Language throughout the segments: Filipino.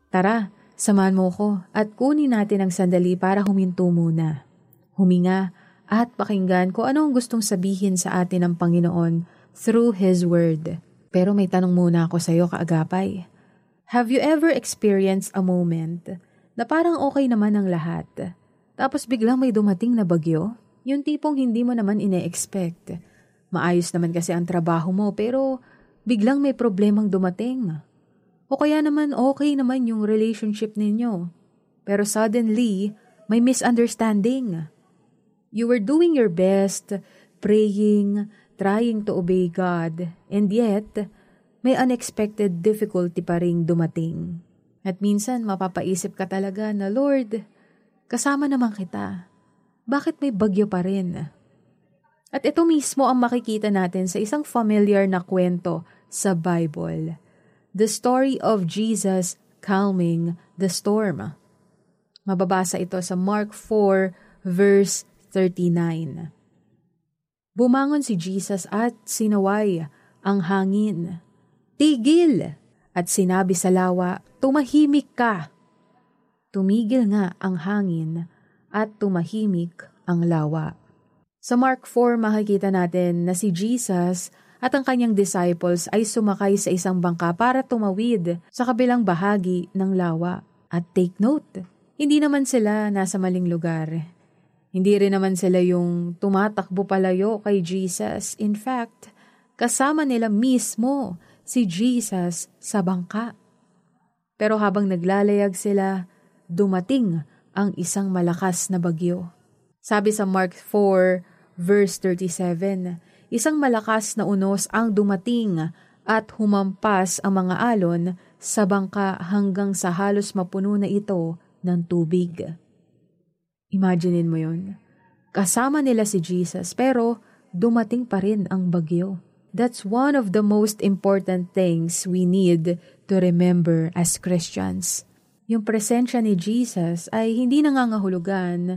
Tara, samahan mo ko at kunin natin ang sandali para huminto muna. Huminga at pakinggan kung ano ang gustong sabihin sa atin ng Panginoon through His Word. Pero may tanong muna ako sa iyo, kaagapay. Have you ever experienced a moment na parang okay naman ang lahat, tapos biglang may dumating na bagyo? Yung tipong hindi mo naman ine-expect. Maayos naman kasi ang trabaho mo pero biglang may problemang dumating. O kaya naman okay naman yung relationship ninyo. Pero suddenly, may misunderstanding. You were doing your best, praying, trying to obey God, and yet, may unexpected difficulty pa ring dumating. At minsan mapapaisip ka talaga na, Lord, kasama naman kita. Bakit may bagyo pa rin? At ito mismo ang makikita natin sa isang familiar na kwento sa Bible. The story of Jesus calming the storm. Mababasa ito sa Mark 4 verse 39. Bumangon si Jesus at sinaway ang hangin. Tigil! At sinabi sa lawa, tumahimik ka. Tumigil nga ang hangin at tumahimik ang lawa. Sa Mark 4 makikita natin na si Jesus at ang kanyang disciples ay sumakay sa isang bangka para tumawid sa kabilang bahagi ng lawa. At take note, hindi naman sila nasa maling lugar. Hindi rin naman sila yung tumatakbo palayo kay Jesus. In fact, kasama nila mismo si Jesus sa bangka. Pero habang naglalayag sila, dumating ang isang malakas na bagyo. Sabi sa Mark 4 verse 37, isang malakas na unos ang dumating at humampas ang mga alon sa bangka hanggang sa halos mapuno na ito ng tubig. Imaginein mo yun. Kasama nila si Jesus pero dumating pa rin ang bagyo. That's one of the most important things we need to remember as Christians. Yung presensya ni Jesus ay hindi nangangahulugan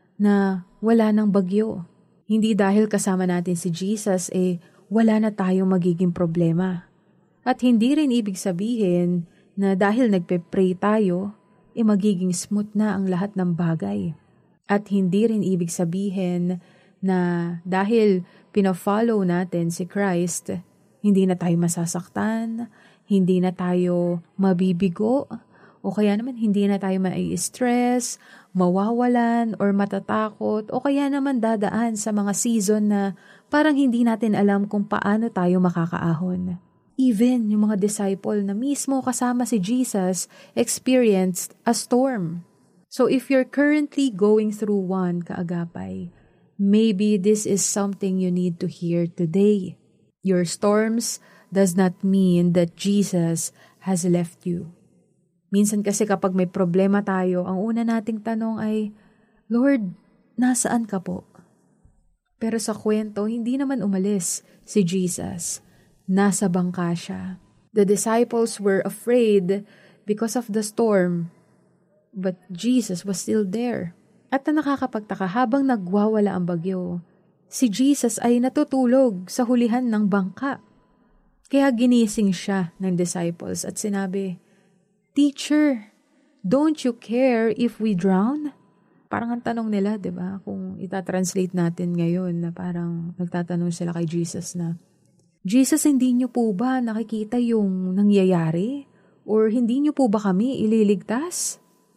na wala ng bagyo. Hindi dahil kasama natin si Jesus wala na tayong magiging problema. At hindi rin ibig sabihin na dahil nagpe-pray tayo, magiging smooth na ang lahat ng bagay. At hindi rin ibig sabihin na dahil pina-follow natin si Christ, hindi na tayo masasaktan, hindi na tayo mabibigo, o kaya naman hindi na tayo mai-stress, mawawalan, or matatakot, o kaya naman dadaan sa mga season na parang hindi natin alam kung paano tayo makakaahon. Even yung mga disciple na mismo kasama si Jesus experienced a storm. So if you're currently going through one, kaagapay, maybe this is something you need to hear today. Your storms does not mean that Jesus has left you. Minsan kasi kapag may problema tayo, ang una nating tanong ay, Lord, nasaan ka po? Pero sa kwento, hindi naman umalis si Jesus. Nasa bangka siya. The disciples were afraid because of the storm, but Jesus was still there. At na nakakapagtaka, habang nagwawala ang bagyo, si Jesus ay natutulog sa hulihan ng bangka. Kaya ginising siya ng disciples at sinabi, Teacher, don't you care if we drown? Parang ang tanong nila, di ba? Kung itatranslate natin ngayon na parang nagtatanong sila kay Jesus na, Jesus, hindi niyo po ba nakikita yung nangyayari? Or hindi niyo po ba kami ililigtas?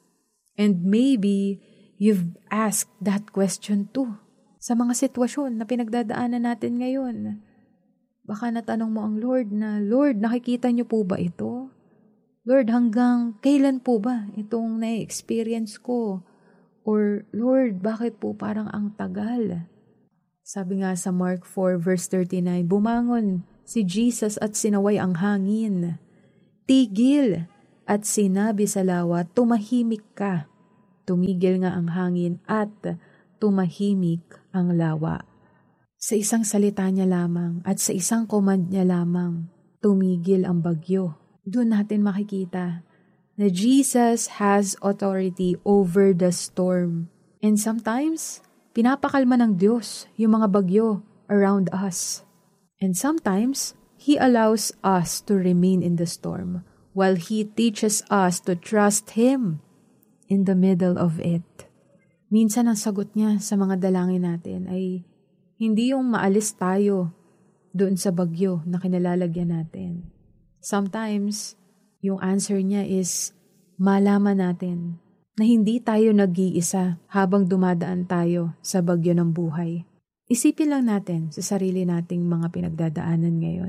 And maybe you've asked that question too sa mga sitwasyon na pinagdadaanan natin ngayon. Baka natanong mo ang Lord na, Lord, nakikita niyo po ba ito? Lord, hanggang kailan po ba itong na-experience ko? Or, Lord, bakit po parang ang tagal? Sabi nga sa Mark 4 verse 39, bumangon si Jesus at sinaway ang hangin. Tigil! At sinabi sa lawa, tumahimik ka. Tumigil nga ang hangin at tumahimik ang lawa. Sa isang salita niya lamang at sa isang command niya lamang, tumigil ang bagyo. Doon natin makikita na Jesus has authority over the storm. And sometimes, pinapakalma ng Diyos yung mga bagyo around us. And sometimes, He allows us to remain in the storm while He teaches us to trust Him in the middle of it. Minsan ang sagot niya sa mga dalangin natin ay hindi yung maalis tayo doon sa bagyo na kinalalagyan natin. Sometimes, yung answer niya is malaman natin na hindi tayo nag-iisa habang dumadaan tayo sa bagyo ng buhay. Isipin lang natin sa sarili nating mga pinagdadaanan ngayon.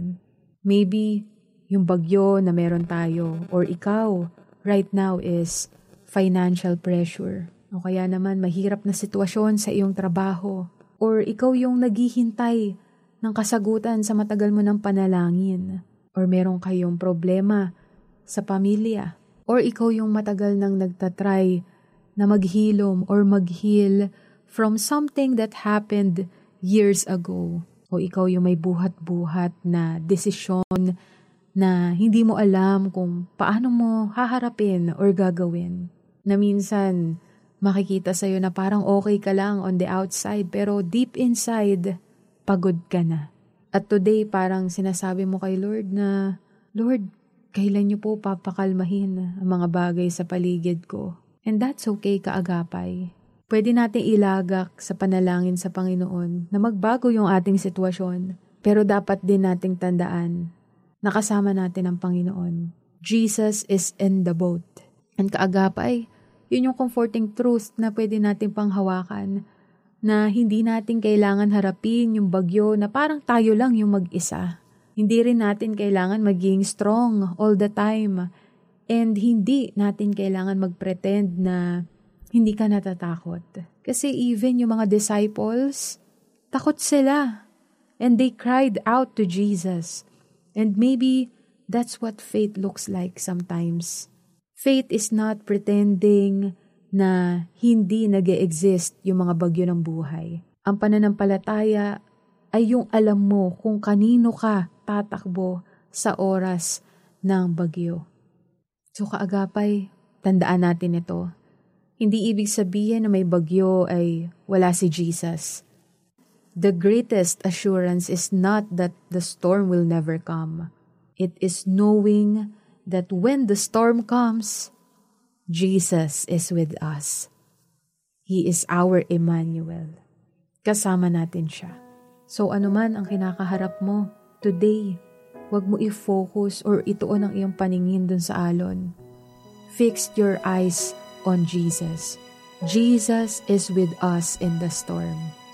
Maybe yung bagyo na meron tayo or ikaw right now is financial pressure. O kaya naman mahirap na sitwasyon sa iyong trabaho. Or ikaw yung naghihintay ng kasagutan sa matagal mo ng panalangin. Or meron kayong problema sa pamilya. Or ikaw yung matagal nang nagtatry na maghilom or mag-heal from something that happened years ago. O ikaw yung may buhat-buhat na desisyon na hindi mo alam kung paano mo haharapin or gagawin. Na minsan makikita sa'yo na parang okay ka lang on the outside pero deep inside, pagod ka na. At today parang sinasabi mo kay Lord na, Lord, kailan niyo po papakalmahin ang mga bagay sa paligid ko? And that's okay, kaagapay. Pwede natin ilagak sa panalangin sa Panginoon na magbago yung ating sitwasyon. Pero dapat din nating tandaan na kasama natin ang Panginoon. Jesus is in the boat. And kaagapay, yun yung comforting truth na pwede nating panghawakan na hindi natin kailangan harapin yung bagyo na parang tayo lang yung mag-isa. Hindi rin natin kailangan maging strong all the time. And hindi natin kailangan mag-pretend na hindi ka natatakot. Kasi even yung mga disciples, takot sila. And they cried out to Jesus. And maybe that's what faith looks like sometimes. Faith is not pretending na hindi nag-e-exist yung mga bagyo ng buhay. Ang pananampalataya ay yung alam mo kung kanino ka tatakbo sa oras ng bagyo. So kaagapay, tandaan natin ito. Hindi ibig sabihin na may bagyo ay wala si Jesus. The greatest assurance is not that the storm will never come. It is knowing that when the storm comes, Jesus is with us. He is our Emmanuel. Kasama natin siya. So anuman ang kinakaharap mo today, huwag mo i-focus or ituon ang iyong paningin dun sa alon. Fix your eyes on Jesus. Jesus is with us in the storm.